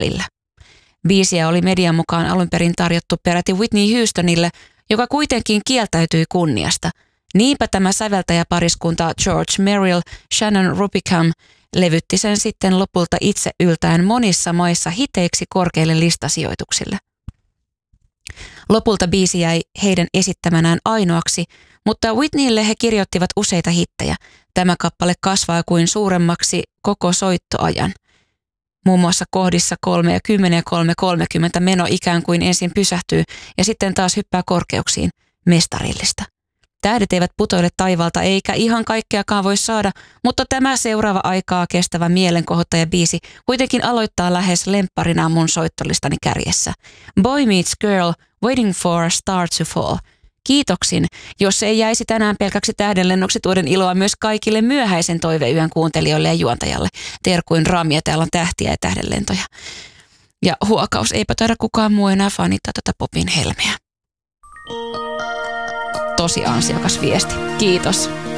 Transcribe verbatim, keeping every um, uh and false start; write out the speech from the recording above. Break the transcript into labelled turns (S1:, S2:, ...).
S1: Apple. Biisiä oli median mukaan alun perin tarjottu peräti Whitney Houstonille, joka kuitenkin kieltäytyi kunniasta. Niinpä tämä säveltäjäpariskunta George Merrill, Shannon Rubicam levytti sen sitten lopulta itse yltäen monissa maissa hiteiksi korkeille listasijoituksille. Lopulta biisi jäi heidän esittämänään ainoaksi, mutta Whitneylle he kirjoittivat useita hittejä. Tämä kappale kasvaa kuin suuremmaksi koko soittoajan. Muun muassa kohdissa kolme ja kymmenen ja kolme kolmekymmentä meno ikään kuin ensin pysähtyy ja sitten taas hyppää korkeuksiin, mestarillista. Tähdet eivät putoile taivaalta eikä ihan kaikkeakaan voi saada, mutta tämä seuraava aikaa kestävä mielenkohottaja biisi kuitenkin aloittaa lähes lempparina mun soittolistani kärjessä. Boy Meets Girl, Waiting for a Star to Fall. Kiitoksin, jos se ei jäisi tänään pelkäksi tähdenlennoksi tuoden iloa myös kaikille myöhäisen toiveyön kuuntelijoille ja juontajalle. Terkuin Rami ja täällä on tähtiä ja tähdenlentoja. Ja huokaus, eipä taida kukaan muu enää fanittaa tätä popin helmeä. Tosi ansiokas viesti. Kiitos.